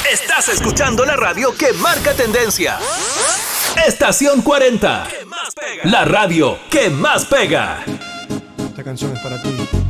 Estás escuchando la radio que marca tendencia. Estación 40. La radio que más pega. Esta canción es para ti.